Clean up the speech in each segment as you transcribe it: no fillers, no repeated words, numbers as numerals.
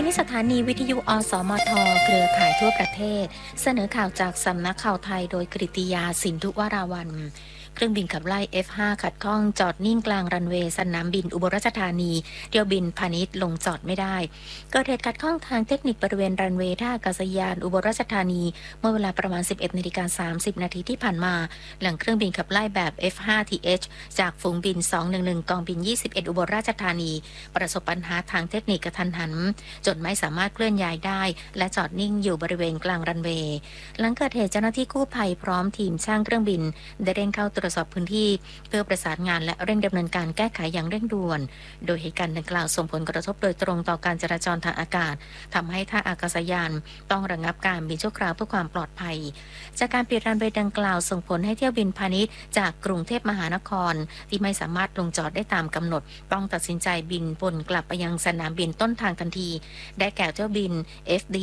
นี้สถานีวิทยุอสมทเครือข่ายทั่วประเทศเสนอข่าวจากสำนักข่าวไทยโดยกฤติยาสินธุวราวัลย์เครื่องบินขับไล่ F5 ขัดข้องจอดนิ่งกลางรันเวย์สนามบินอุบลราชธานีเที่ยวบินพาณิชย์ลงจอดไม่ได้เกิดเหตุขัดข้องทางเทคนิคบริเวณรันเวย์ท่าอากาศยานอุบลราชธานีเมื่อเวลาประมาณ 11:30 นาทีที่ผ่านมาหลังเครื่องบินขับไล่แบบ F5TH จากฝูงบิน 211 กองบิน 21 อุบลราชธานีประสบปัญหาทางเทคนิคกระทันหันจนไม่สามารถเคลื่อนย้ายได้และจอดนิ่งอยู่บริเวณกลางรันเวย์หลังเกิดเหตุเจ้าหน้าที่กู้ภัยพร้อมทีมช่างเครื่องบินได้เร่งเข้าตรวจสอบพื้นที่เพื่อประสานงานและเร่งดำเนินการแก้ไขอย่างเร่งด่วนโดยเหตุการณ์ดังกล่าวส่งผลกระทบโดยตรงต่อการจราจรทางอากาศทำให้ท่าอากาศยานต้องระงับการบินชั่วคราวเพื่อความปลอดภัยจากการปิดรันเวย์ดังกล่าวส่งผลให้เที่ยวบินพาณิชย์จากกรุงเทพมหานครที่ไม่สามารถลงจอดได้ตามกำหนดต้องตัดสินใจบินวนกลับไปยังสนามบินต้นทางทันทีได้แก่เที่ยวบิน FD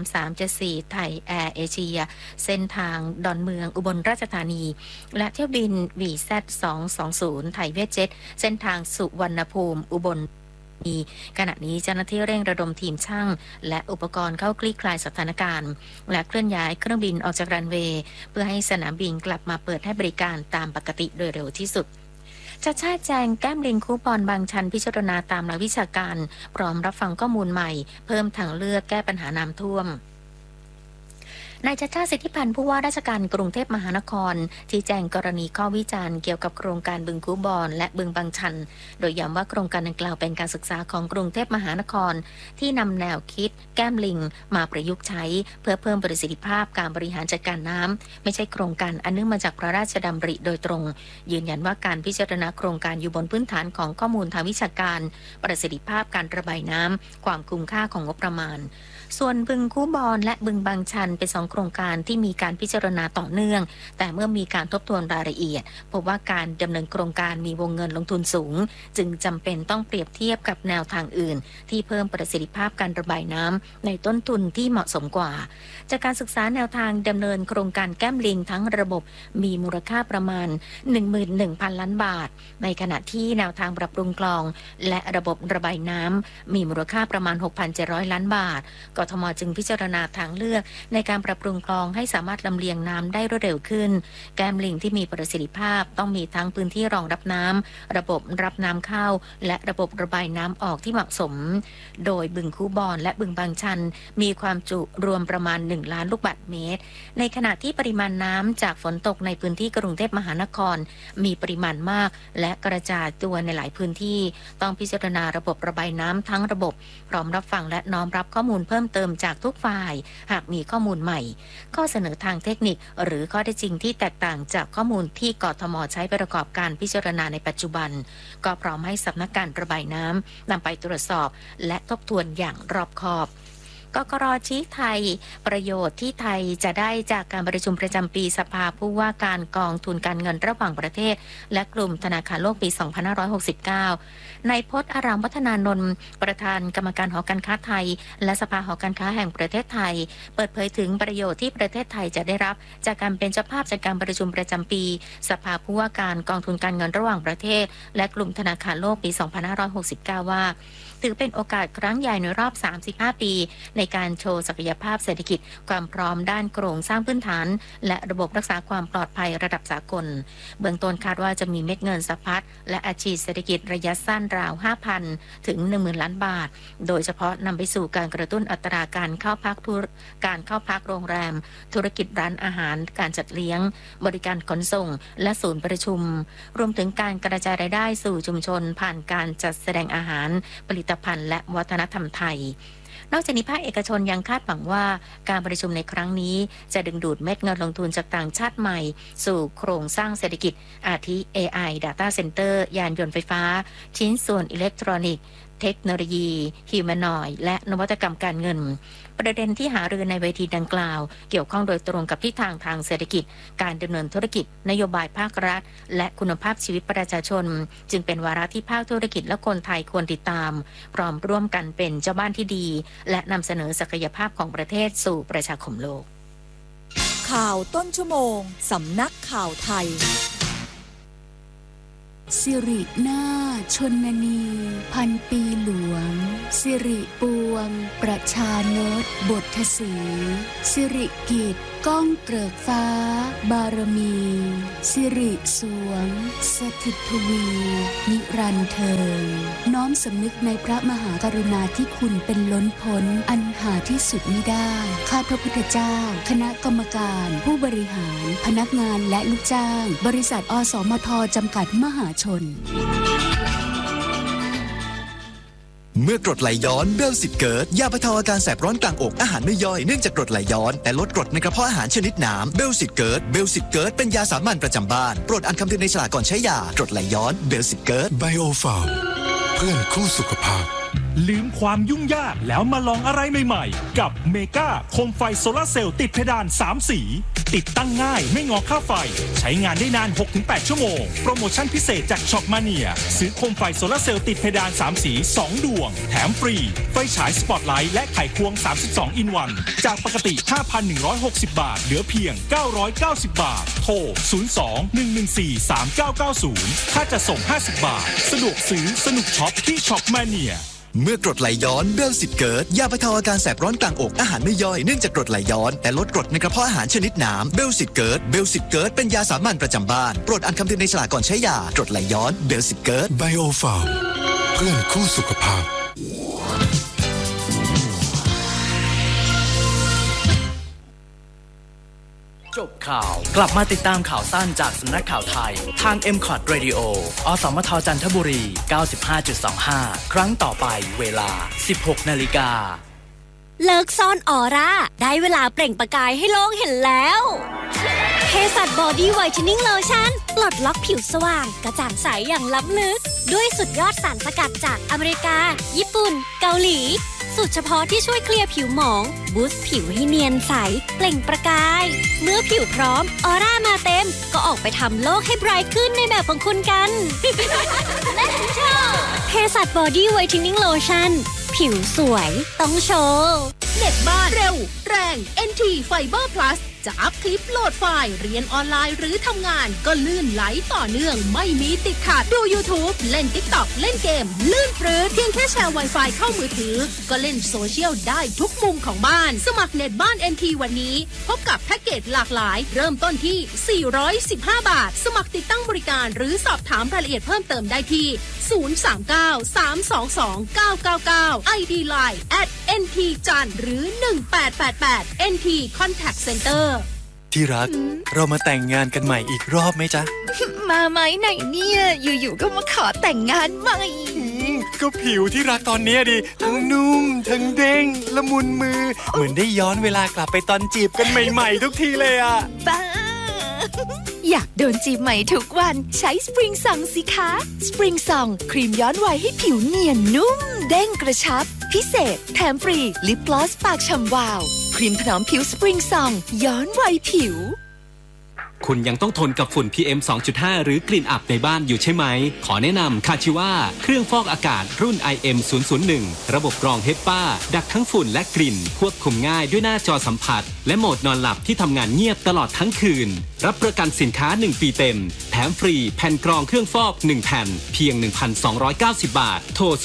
3374ไทยแอร์เอเชียเส้นทางดอนเมืองอุบลราชธานีและเที่ยวบิน VZ 220ไทยเวทเจ็ตเส้นทางสุวรรณภูมิอุบลขณะนี้เจ้าหน้าที่เร่งระดมทีมช่างและอุปกรณ์เข้าคลี่คลายสถานการณ์และเคลื่อนย้ายเครื่องบินออกจากรันเวย์เพื่อให้สนามบินกลับมาเปิดให้บริการตามปกติโดยเร็วที่สุดชัชชาติแจงแก้มลิงคูปองบางชันพิจารณาตามหลักวิชาการพร้อมรับฟังข้อมูลใหม่เพิ่มทางเลือกแก้ปัญหาน้ำท่วมนายชัชชาติสิทธิพันธ์ผู้ว่าราชการกรุงเทพมหานครชี้แจงกรณีข้อวิจารณ์เกี่ยวกับโครงการบึงคูบอนและบึงบางชันโดยย้ำว่าโครงการดังกล่าวเป็นการศึกษาของกรุงเทพมหานครที่นำแนวคิดแก้มลิงมาประยุกต์ใช้เพื่อเพิ่มประสิทธิภาพการบริหารจัดการน้ำไม่ใช่โครงการอันเนื่องมาจากพระราชดำริโดยตรงยืนยันว่าการพิจารณาโครงการอยู่บนพื้นฐานของข้อมูลทางวิชาการประสิทธิภาพการระบายน้ำความคุ้มค่าของงบประมาณส่วนบึงคูบอนและบึงบางชันเป็น2โครงการที่มีการพิจารณาต่อเนื่องแต่เมื่อมีการทบทวนรายละเอียดพบว่าการดำเนินโครงการมีวงเงินลงทุนสูงจึงจำเป็นต้องเปรียบเทียบกับแนวทางอื่นที่เพิ่มประสิทธิภาพการระบายน้ำในต้นทุนที่เหมาะสมกว่าจากการศึกษาแนวทางดำเนินโครงการแก้มลิงทั้งระบบมีมูลค่าประมาณ 11,000 ล้านบาทในขณะที่แนวทางปรับปรุงคลองและระบบระบายน้ำมีมูลค่าประมาณ 6,700 ล้านบาทกทม.จึงพิจารณาทางเลือกในการปรับปรุงคลองให้สามารถลำเลียงน้ำได้รวดเร็วขึ้นแก้มลิงที่มีประสิทธิภาพต้องมีทั้งพื้นที่รองรับน้ำระบบรับน้ำเข้าและระบบระบายน้ำออกที่เหมาะสมโดยบึงคูบอนและบึงบางชันมีความจุรวมประมาณ1 ล้านลูกบาศก์เมตรในขณะที่ปริมาณน้ำจากฝนตกในพื้นที่กรุงเทพมหานครมีปริมาณมากและกระจายตัวในหลายพื้นที่ต้องพิจารณาระบบระบายน้ำทั้งระบบพร้อมรับฟังและน้อมรับข้อมูลเพิ่มเติมจากทุกฝ่ายหากมีข้อมูลใหม่ข้อเสนอทางเทคนิคหรือข้อเท็จจริงที่แตกต่างจากข้อมูลที่กทม.ใช้ประกอบการพิจารณาในปัจจุบันก็พร้อมให้สำนักการระบายน้ำนำไปตรวจสอบและทบทวนอย่างรอบคอบกกร.ชี้ไทยประโยชน์ที่ไทยจะได้จากการประชุมประจำปีสภาผู้ว่าการกองทุนการเงินระหว่างประเทศและกลุ่มธนาคารโลกปี 2569 นายพจน์อารามวัฒนานนท์ประธานกรรมการหอการค้าไทยและสภาหอการค้าแห่งประเทศไทยเปิดเผยถึงประโยชน์ที่ประเทศไทยจะได้รับจากการเป็นเจ้าภาพจัดการประชุมประจำปีสภาผู้ว่าการกองทุนการเงินระหว่างประเทศและกลุ่มธนาคารโลกปี 2569 ว่าถือเป็นโอกาสครั้งใหญ่ในรอบ 35 ปีในการโชว์ศักยภาพเศรษฐกิจความพร้อมด้านโครงสร้างพื้นฐานและระบบรักษาความปลอดภัยระดับสากลเบื้องต้นคาดว่าจะมีเม็ดเงินสะพัดและอาชีพเศรษฐกิจระยะสั้นราว 5,000 ถึง 10,000 ล้านบาทโดยเฉพาะนำไปสู่การกระตุ้นอัตราการเข้าพักโรงแรมธุรกิจร้านอาหารการจัดเลี้ยงบริการขนส่งและศูนย์ประชุมรวมถึงการกระจายรายได้สู่ชุมชนผ่านการจัดแสดงอาหารผลิตภัณฑ์และวัฒนธรรมไทยนอกจากนี้ภาคเอกชนยังคาดหวังว่าการประชุมในครั้งนี้จะดึงดูดเม็ดเงินลงทุนจากต่างชาติใหม่สู่โครงสร้างเศรษฐกิจอาทิ AI Data Center ยานยนต์ไฟฟ้าชิ้นส่วนอิเล็กทรอนิกส์เทคโนโลยีฮิวแมนอยด์และนวัตกรรมการเงินประเด็นที่หารือในเวทีดังกล่าวเกี่ยวข้องโดยตรงกับทิศทางทางเศรษฐกิจการดำเนินธุรกิจนโยบายภาครัฐและคุณภาพชีวิตประชาชนจึงเป็นวาระที่ภาคธุรกิจและคนไทยควรติดตามพร้อมร่วมกันเป็นเจ้าบ้านที่ดีและนำเสนอศักยภาพของประเทศสู่ประชาคมโลกข่าวต้นชั่วโมงสำนักข่าวไทยสิรินาชนนีพันปีหลวงสิริปวงประชานตบททศีสิริกิจก้องเกริกฟ้าบารมีสิริสวงสถิตทวีนิรันดร์เทิงน้อมสำนึกในพระมหากรุณาธิคุณเป็นล้นพ้นอันหาที่สุดมิได้ข้าพระพุทธเจ้าคณะกรรมการผู้บริหารพนักงานและลูกจ้างบริษัทอสมทจำกัดมหาชนเมื่อกรดไหลย้อนเบลสิตเกิดยาบรรเทาอาการแสบร้อนกลางอกอาหารไม่ย่อยเนื่องจากกรดไหลย้อนแต่ลดกรดในกระเพาะอาหารชนิดน้ำเบลสิตเกิดเป็นยาสามัญประจำบ้านโปรดอ่านคำเตือนในฉลากก่อนใช้ยากรดไหลย้อนเบลสิตเกิดไบโอฟาร์มเพื่อนคู่สุขภาพลืมความยุ่งยากแล้วมาลองอะไรใหม่ๆกับเมกาโคมไฟโซลาร์เซลล์ติดเพดาน3สีติดตั้งง่ายไม่งอค่าไฟใช้งานได้นาน 6-8 ชั่วโมงโปรโมชั่นพิเศษจากช็อปมาเนียซื้อโคมไฟโซลาร์เซลล์ติดเพดาน3สี2ดวงแถมฟรีไฟฉายสปอตไลท์และไขควง32อินวันจากปกติ 5,160 บาทเหลือเพียง990บาทโทร02-114-3990ถ้าจะส่ง50บาทสะดวกซื้อสนุกช็อปที่ช็อปมาเนียเมื่อกรดไหลย้อนเบลสิตเกิดยาบรรเทาอาการแสบร้อนกลางอกอาหารไม่ย่อยเนื่องจากกรดไหลย้อนแต่ลดกรดในกระเพาะอาหารชนิดน้ำเบลสิตเกิดเป็นยาสามัญประจำบ้านโปรดอ่านคำเตือนในฉลากก่อนใช้ยากรดไหลย้อนเบลสิตเกิดไบโอฟาร์มเพื่อนคู่สุขภาพจบข่าวกลับมาติดตามข่าวสั้นจากสำนักข่าวไทยทาง MCOT Radio อสมทจันทบุรี 95.25 ครั้งต่อไปเวลา 16 นาฬิกาเลิกซ่อนออร่าได้เวลาเปล่งประกายให้โลกเห็นแล้วเภสัชบอดี้ไวท์เทนนิ่งโลชั่นปลดล็อกผิวสว่างกระจ่างใสอย่างล้ำลึกด้วยสุดยอดสารสกัดจากอเมริกาญี่ปุ่นเกาหลีสูตรเฉพาะที่ช่วยเคลียร์ผิวหมองบูสต์ผิวให้เนียนใสเปล่งประกายเมื่อผิวพร้อมออร่ามาเต็มก็ออกไปทำโลกให้ไบรท์ขึ้นในแบบของคุณกัน Let's go เภสัชบอดี้ไวท์เทนนิ่งโลชั่นผิวสวยต้องโชว์เน็ตบ้านเร็วแรง NT Fiber Plus จะอัพคลิปโหลดไฟล์เรียนออนไลน์หรือทำงานก็ลื่นไหลต่อเนื่องไม่มีติดขัดดู YouTube เล่น TikTok เล่นเกมลื่นปรื้ดเพียงแค่แชร์ Wi-Fi เข้ามือถือก็เล่นโซเชียลได้ทุกมุมของบ้านสมัครเน็ตบ้าน NT วันนี้พบกับแพ็กเกจหลากหลายเริ่มต้นที่415 บาทสมัครติดตั้งบริการหรือสอบถามรายละเอียดเพิ่มเติมได้ที่039-322-999 ID Line @ntjan หรือ1888 NT Contact Center ที่รักเรามาแต่งงานกันใหม่อีกรอบไหมจ๊ะมาไหมไหนเนี่ยอยู่ๆก็มาขอแต่งงานใหม่ก็ผิวที่รักตอนนี้ดิทั้งนุ่มทั้งเด้งละมุนมือเหมือนได้ย้อนเวลากลับไปตอนจีบกันใหม่ๆทุกทีเลยอ่ะบ้าอยากโดนจีบใหม่ทุกวันใช้สปริงซองสิคะสปริงซองครีมย้อนวัยให้ผิวเนียนนุ่มเด้งกระชับพิเศษแถมฟรีลิปกลอสปากฉ่ำวาวครีมถนอมผิวสปริงซองย้อนวัยผิวคุณยังต้องทนกับฝุ่น PM 2.5 หรือกลิ่นอับในบ้านอยู่ใช่ไหมขอแนะนำคาชิว่าเครื่องฟอกอากาศรุ่น IM001 ระบบกรองHEPAดักทั้งฝุ่นและกลิ่นควบคุมง่ายด้วยหน้าจอสัมผัสและโหมดนอนหลับที่ทำงานเงียบตลอดทั้งคืนรับประกันสินค้า1ปีเต็มแถมฟรีแผ่นกรองเครื่องฟอก1แผ่นเพียง 1,290 บาทโทร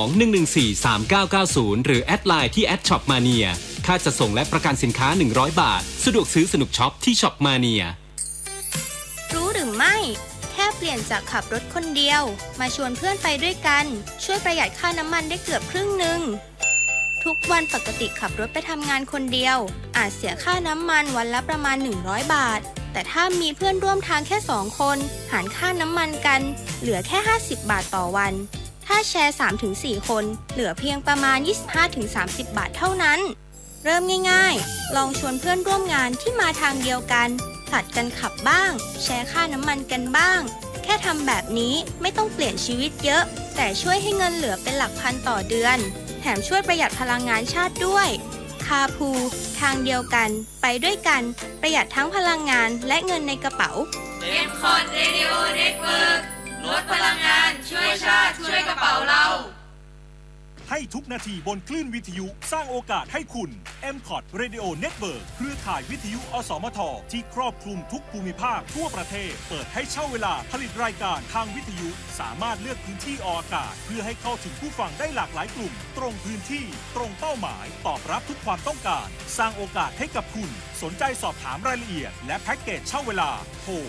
02-114-3990 หรือแอดไลน์ที่@shopmania ค่าจะส่งและประกันสินค้า100 บาทสะดวกซื้อสนุกช็อปที่ shopmania รู้หรือไม่แค่เปลี่ยนจากขับรถคนเดียวมาชวนเพื่อนไปด้วยกันช่วยประหยัดค่าน้ำมันได้เกือบครึ่งนึงทุกวันปกติขับรถไปทำงานคนเดียวอาจเสียค่าน้ำมันวันละประมาณ100 บาทแต่ถ้ามีเพื่อนร่วมทางแค่2คนหารค่าน้ำมันกันเหลือแค่50 บาทต่อวันถ้าแชร์ 3-4 คนเหลือเพียงประมาณ 25-30 บาทเท่านั้นเริ่มง่ายๆลองชวนเพื่อนร่วมงานที่มาทางเดียวกันผลัดกันขับบ้างแชร์ค่าน้ำมันกันบ้างแค่ทำแบบนี้ไม่ต้องเปลี่ยนชีวิตเยอะแต่ช่วยให้เงินเหลือเป็นหลักพันต่อเดือนแถมช่วยประหยัดพลังงานชาติด้วยคาพูทางเดียวกันไปด้วยกันประหยัดทั้งพลังงานและเงินในกระเป๋า MCOT Radio Network ลดพลังงานช่วยชาติช่วยกระเป๋าเราให้ทุกนาทีบนคลื่นวิทยุสร้างโอกาสให้คุณ M-Cod Radio Network เครือข่ายวิทยุอสมทที่ครอบคลุมทุกภูมิภาคทั่วประเทศเปิดให้เช่าเวลาผลิตรายการทางวิทยุสามารถเลือกพื้นที่ออกอากาศเพื่อให้เข้าถึงผู้ฟังได้หลากหลายกลุ่มตรงพื้นที่ตรงเป้าหมายตอบรับทุกความต้องการสร้างโอกาสให้กับคุณสนใจสอบถามรายละเอียดและแพ็กเกจเช่าเวลาโทร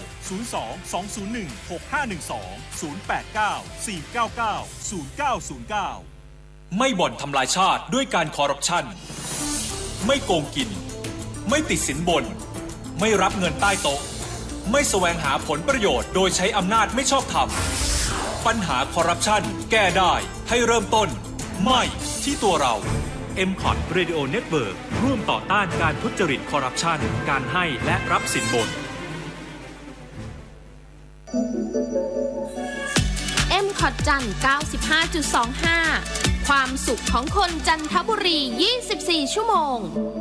02-201-6512-089-499-0909 ไม่บ่อนทำลายชาติด้วยการคอร์รัปชันไม่โกงกินไม่ติดสินบนไม่รับเงินใต้โต๊ะไม่แสวงหาผลประโยชน์โดยใช้อำนาจไม่ชอบธรรมปัญหาคอร์รัปชันแก้ได้ให้เริ่มต้นไม่ที่ตัวเรา M-Cod Radio Network ร่วมต่อต้านการทุจริตคอร์รัปชันการให้และรับสินบน M-Cod จันทร์ 95.25 ความสุขของคนจันทบุรี 24 ชั่วโมง